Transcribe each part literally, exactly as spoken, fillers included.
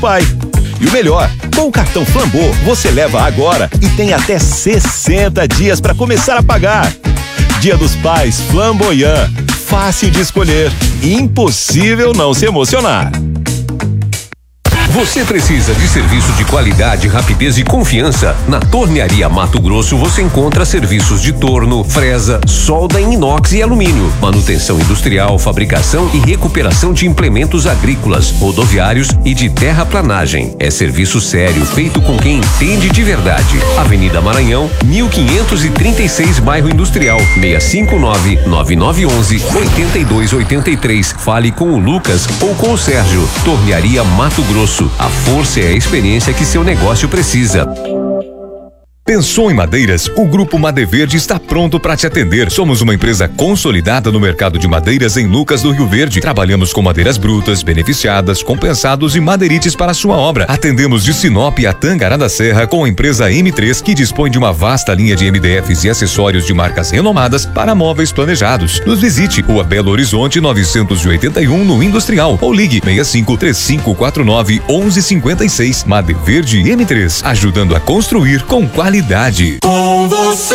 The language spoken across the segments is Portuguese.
pai. E o melhor, com o cartão Flambô, você leva agora e tem até sessenta dias para começar a pagar. Dia dos Pais Flamboyant. Fácil de escolher. Impossível não se emocionar. Você precisa de serviço de qualidade, rapidez e confiança? Na Tornearia Mato Grosso você encontra serviços de torno, fresa, solda em inox e alumínio, manutenção industrial, fabricação e recuperação de implementos agrícolas, rodoviários e de terraplanagem. É serviço sério, feito com quem entende de verdade. Avenida Maranhão, mil quinhentos e trinta e seis, Bairro Industrial, seis cinco nove, nove nove um um, oito dois oito três. Fale com o Lucas ou com o Sérgio. Tornearia Mato Grosso. A força é a experiência que seu negócio precisa. Pensou em madeiras? O Grupo Madeverde está pronto para te atender. Somos uma empresa consolidada no mercado de madeiras em Lucas do Rio Verde. Trabalhamos com madeiras brutas, beneficiadas, compensados e madeirites para sua obra. Atendemos de Sinop a Tangará da Serra com a empresa M três, que dispõe de uma vasta linha de M D Fs e acessórios de marcas renomadas para móveis planejados. Nos visite, Rua Belo Horizonte novecentos e oitenta e um, no Industrial, ou ligue seis cinco três cinco quatro nove um um cinco seis. Madeverde M três, ajudando a construir com qualidade. Com você,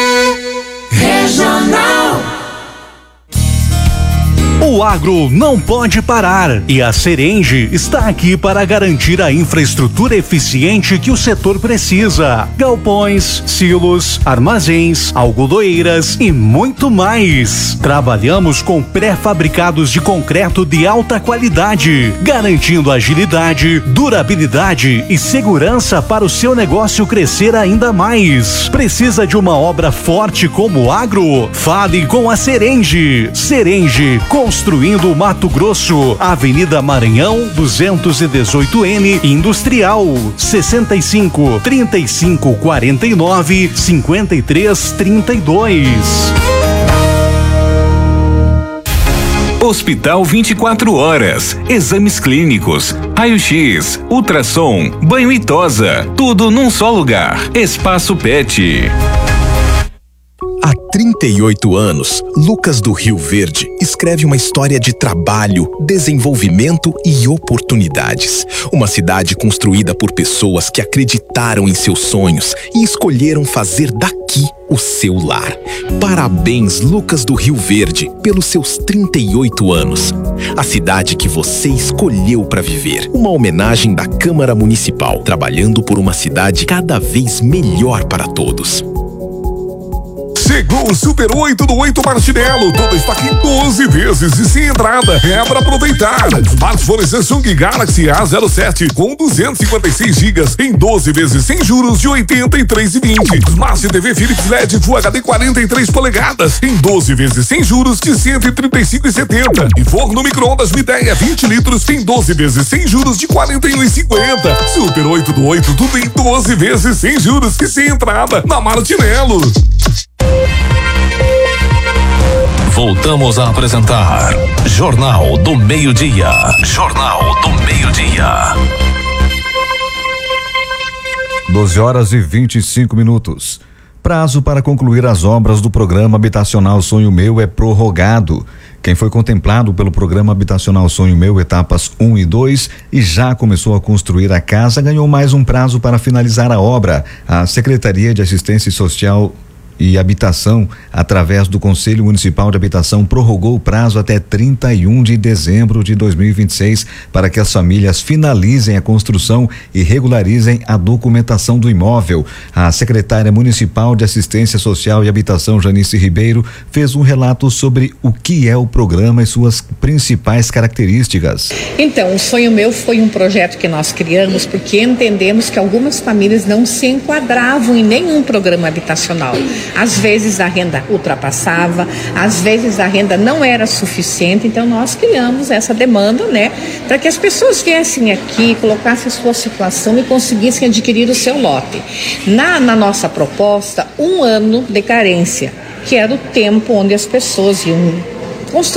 Regional. O agro não pode parar e a Serenge está aqui para garantir a infraestrutura eficiente que o setor precisa. Galpões, silos, armazéns, algodoeiras e muito mais. Trabalhamos com pré-fabricados de concreto de alta qualidade, garantindo agilidade, durabilidade e segurança para o seu negócio crescer ainda mais. Precisa de uma obra forte como o agro? Fale com a Serenge. Serenge, construindo Mato Grosso, Avenida Maranhão, duzentos e dezoito N, Industrial, sessenta e cinco, trinta e cinco, quarenta e nove, cinquenta e três, trinta e dois. Hospital vinte e quatro horas, exames clínicos, raio-x, ultrassom, banho e tosa, tudo num só lugar. Espaço Pet. Há trinta e oito anos, Lucas do Rio Verde escreve uma história de trabalho, desenvolvimento e oportunidades. Uma cidade construída por pessoas que acreditaram em seus sonhos e escolheram fazer daqui o seu lar. Parabéns, Lucas do Rio Verde, pelos seus trinta e oito anos. A cidade que você escolheu para viver. Uma homenagem da Câmara Municipal, trabalhando por uma cidade cada vez melhor para todos. Chegou o Super oito do oito Martinello. Todo estoque em doze vezes e sem entrada. É para aproveitar. Smartphone Samsung Galaxy A zero sete com duzentos e cinquenta e seis gigas em doze vezes sem juros de oitenta e três reais e vinte centavos. Smart T V Philips L E D Full H D quarenta e três polegadas em doze vezes sem juros de cento e trinta e cinco reais e setenta centavos. E forno micro-ondas Midea vinte litros em doze vezes sem juros de quarenta e um reais e cinquenta centavos. Super oito do oito, tudo em doze vezes sem juros e sem entrada na Martinello. Voltamos a apresentar Jornal do Meio-Dia. Jornal do Meio-Dia. doze horas e vinte e cinco minutos. Prazo para concluir as obras do Programa Habitacional Sonho Meu é prorrogado. Quem foi contemplado pelo Programa Habitacional Sonho Meu, etapas um e dois, e já começou a construir a casa, ganhou mais um prazo para finalizar a obra. A Secretaria de Assistência Social e Habitação, através do Conselho Municipal de Habitação, prorrogou o prazo até trinta e um de dezembro de dois mil e vinte e seis para que as famílias finalizem a construção e regularizem a documentação do imóvel. A secretária municipal de Assistência Social e Habitação, Janice Ribeiro, fez um relato sobre o que é o programa e suas principais características. Então, o Sonho Meu foi um projeto que nós criamos porque entendemos que algumas famílias não se enquadravam em nenhum programa habitacional. Às vezes a renda ultrapassava, às vezes a renda não era suficiente, então nós criamos essa demanda, né, para que as pessoas viessem aqui, colocassem a sua situação e conseguissem adquirir o seu lote. Na, na nossa proposta, um ano de carência, que era o tempo onde as pessoas iam construir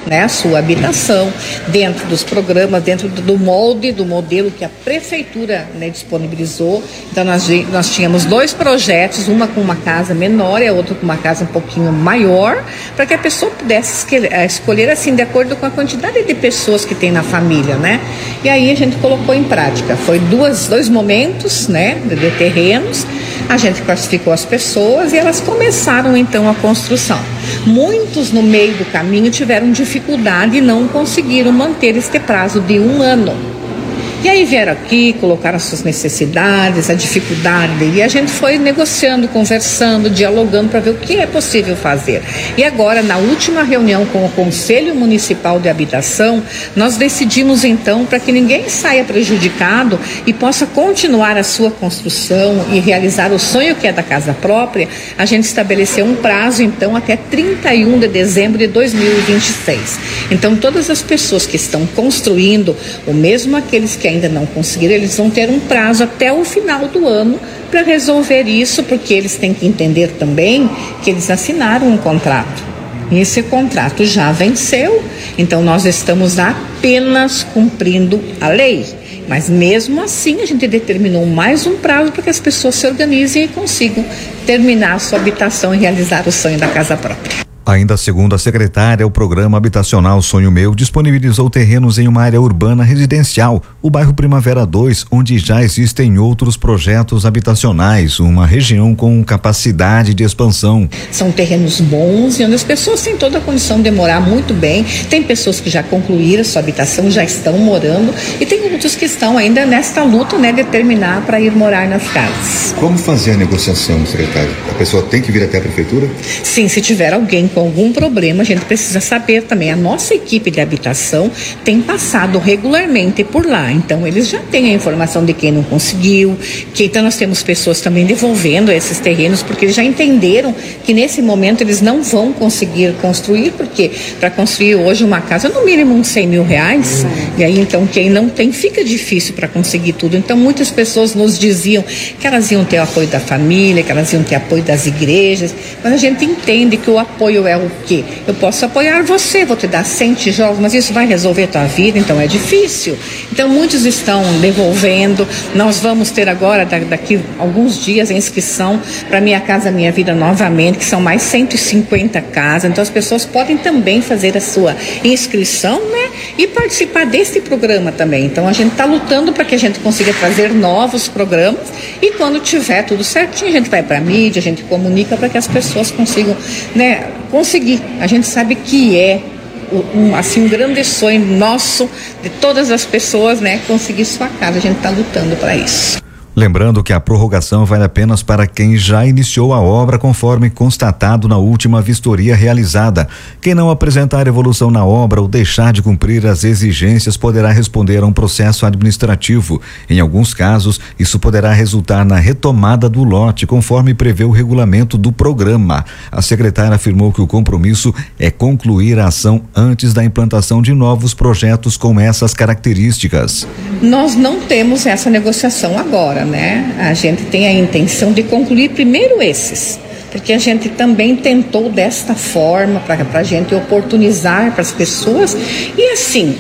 né, a sua habitação dentro dos programas, dentro do molde, do modelo que a prefeitura, né, disponibilizou. Então nós, nós tínhamos dois projetos, uma com uma casa menor e a outra com uma casa um pouquinho maior, para que a pessoa pudesse escolher assim de acordo com a quantidade de pessoas que tem na família, né? E aí a gente colocou em prática. Foi duas, dois momentos, né, de, de terrenos. A gente classificou as pessoas e elas começaram então a construção. Muitos no meio do caminho tiveram dificuldade e não conseguiram manter este prazo de um ano. E aí vieram aqui, colocaram as suas necessidades, a dificuldade, e a gente foi negociando, conversando, dialogando para ver o que é possível fazer. E agora, na última reunião com o Conselho Municipal de Habitação, nós decidimos então, para que ninguém saia prejudicado e possa continuar a sua construção e realizar o sonho que é da casa própria, a gente estabeleceu um prazo então até trinta e um de dezembro de dois mil e vinte e seis. Então todas as pessoas que estão construindo, ou mesmo aqueles que ainda não conseguiram, eles vão ter um prazo até o final do ano para resolver isso, porque eles têm que entender também que eles assinaram um contrato. E esse contrato já venceu, então nós estamos apenas cumprindo a lei. Mas mesmo assim a gente determinou mais um prazo para que as pessoas se organizem e consigam terminar a sua habitação e realizar o sonho da casa própria. Ainda segundo a secretária, o programa habitacional Sonho Meu disponibilizou terrenos em uma área urbana residencial, o bairro Primavera dois, onde já existem outros projetos habitacionais, uma região com capacidade de expansão. São terrenos bons e onde as pessoas têm toda a condição de morar muito bem. Tem pessoas que já concluíram sua habitação, já estão morando, e tem outros que estão ainda nesta luta, né, de terminar para ir morar nas casas. Como fazer a negociação, secretário? A pessoa tem que vir até a prefeitura? Sim, se tiver alguém com algum problema, a gente precisa saber também. A nossa equipe de habitação tem passado regularmente por lá, então eles já têm a informação de quem não conseguiu, que então nós temos pessoas também devolvendo esses terrenos, porque eles já entenderam que nesse momento eles não vão conseguir construir, porque para construir hoje uma casa, no mínimo uns cem mil reais, e aí então quem não tem, fica difícil para conseguir tudo. Então muitas pessoas nos diziam que elas iam ter o apoio da família, que elas iam ter apoio das igrejas, mas a gente entende que o apoio é o quê? Eu posso apoiar você, vou te dar cem tijolos, mas isso vai resolver a tua vida, então é difícil. Então muitos estão devolvendo. Nós vamos ter agora, daqui alguns dias, a inscrição para Minha Casa Minha Vida novamente, que são mais cento e cinquenta casas, então as pessoas podem também fazer a sua inscrição, né? E participar desse programa também. Então a gente está lutando para que a gente consiga trazer novos programas, e quando tiver tudo certinho, a gente vai para a mídia, a gente comunica para que as pessoas consigam, né, conseguir. A gente sabe que é um, assim, um grande sonho nosso, de todas as pessoas, né, conseguir sua casa. A gente está lutando para isso. Lembrando que a prorrogação vale apenas para quem já iniciou a obra, conforme constatado na última vistoria realizada. Quem não apresentar evolução na obra ou deixar de cumprir as exigências poderá responder a um processo administrativo. Em alguns casos, isso poderá resultar na retomada do lote, conforme prevê o regulamento do programa. A secretária afirmou que o compromisso é concluir a ação antes da implantação de novos projetos com essas características. Nós não temos essa negociação agora, né? A gente tem a intenção de concluir primeiro esses, porque a gente também tentou desta forma para a gente oportunizar para as pessoas, e assim,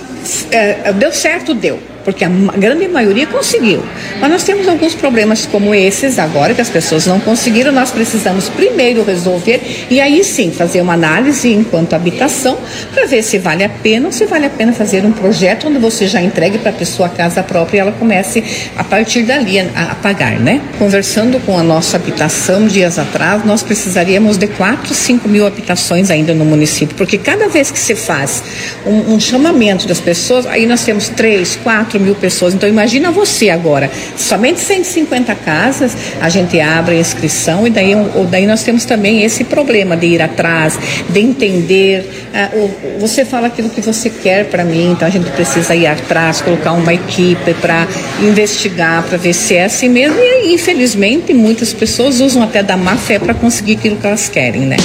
é, deu certo, deu. Porque a grande maioria conseguiu. Mas nós temos alguns problemas como esses agora, que as pessoas não conseguiram. Nós precisamos primeiro resolver e aí sim fazer uma análise enquanto habitação, para ver se vale a pena ou se vale a pena fazer um projeto onde você já entregue para a pessoa a casa própria e ela comece a partir dali a, a pagar, né? Conversando com a nossa habitação dias atrás, nós precisaríamos de quatro, cinco mil habitações ainda no município, porque cada vez que se faz um, um chamamento das pessoas, aí nós temos três, quatro mil pessoas. Então imagina você agora, somente cento e cinquenta casas, a gente abre a inscrição, e daí, ou daí nós temos também esse problema de ir atrás, de entender, uh, ou, você fala aquilo que você quer para mim, então a gente precisa ir atrás, colocar uma equipe para investigar, para ver se é assim mesmo, e aí, infelizmente muitas pessoas usam até da má fé para conseguir aquilo que elas querem, né?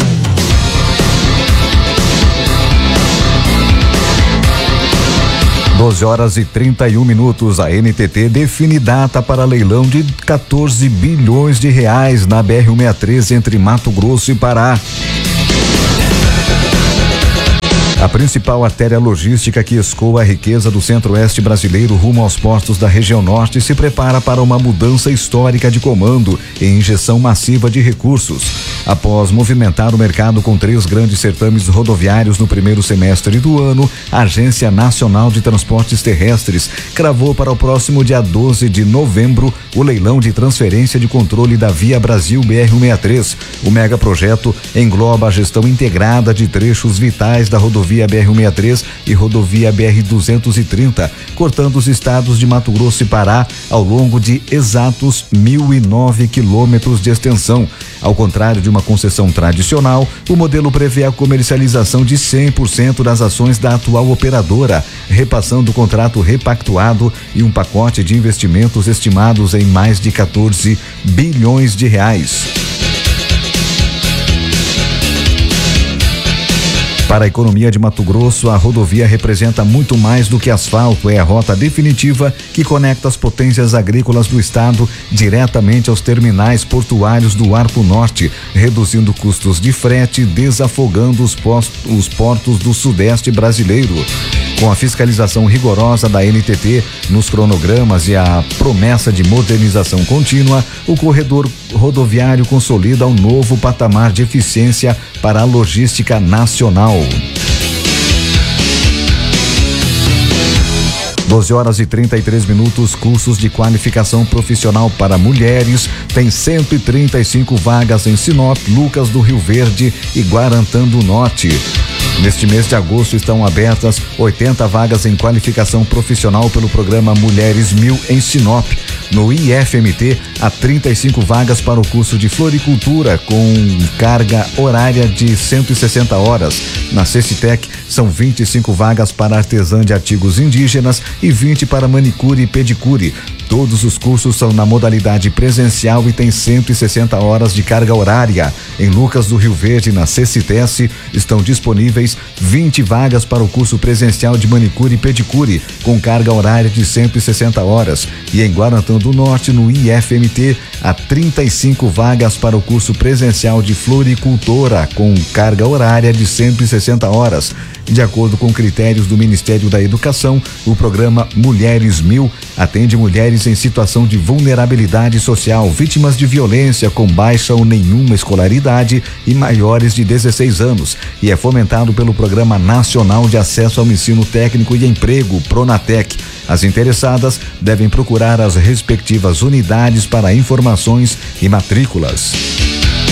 doze horas e trinta e um minutos. A N T T define data para leilão de quatorze bilhões de reais na B R cento e sessenta e três entre Mato Grosso e Pará. A principal artéria logística que escoa a riqueza do centro-oeste brasileiro rumo aos portos da região norte se prepara para uma mudança histórica de comando e injeção massiva de recursos. Após movimentar o mercado com três grandes certames rodoviários no primeiro semestre do ano, a Agência Nacional de Transportes Terrestres cravou para o próximo dia doze de novembro o leilão de transferência de controle da Via Brasil B R cento e sessenta e três. O megaprojeto engloba a gestão integrada de trechos vitais da rodovia B R cento e sessenta e três e rodovia B R duzentos e trinta, cortando os estados de Mato Grosso e Pará ao longo de exatos mil e nove quilômetros de extensão. Ao contrário de uma concessão tradicional, o modelo prevê a comercialização de cem por cento das ações da atual operadora, repassando o contrato repactuado e um pacote de investimentos estimados em mais de quatorze bilhões de reais. Para a economia de Mato Grosso, a rodovia representa muito mais do que asfalto. É a rota definitiva que conecta as potências agrícolas do estado diretamente aos terminais portuários do Arco Norte, reduzindo custos de frete e desafogando os, postos, os portos do sudeste brasileiro. Com a fiscalização rigorosa da N T T nos cronogramas e a promessa de modernização contínua, o corredor rodoviário consolida um novo patamar de eficiência para a logística nacional. doze horas e trinta e três minutos, cursos de qualificação profissional para mulheres. Tem cento e trinta e cinco vagas em Sinop, Lucas do Rio Verde e Guarantã do Norte. Neste mês de agosto estão abertas oitenta vagas em qualificação profissional pelo programa Mulheres Mil em Sinop. No I F M T, há trinta e cinco vagas para o curso de floricultura com carga horária de cento e sessenta horas. Na Cecitec, são vinte e cinco vagas para artesã de artigos indígenas e vinte para manicure e pedicure. Todos os cursos são na modalidade presencial e tem cento e sessenta horas de carga horária. Em Lucas do Rio Verde, na Cecitec, estão disponíveis vinte vagas para o curso presencial de manicure e pedicure, com carga horária de cento e sessenta horas. E em Guarantã do Norte, no I F M T, há trinta e cinco vagas para o curso presencial de floricultora, com carga horária de cento e sessenta horas. De acordo com critérios do Ministério da Educação, o programa Mulheres Mil atende mulheres em situação de vulnerabilidade social, vítimas de violência com baixa ou nenhuma escolaridade e maiores de dezesseis anos, e é fomentado pelo Programa Nacional de Acesso ao Ensino Técnico e Emprego, Pronatec. As interessadas devem procurar as respectivas unidades para informações e matrículas.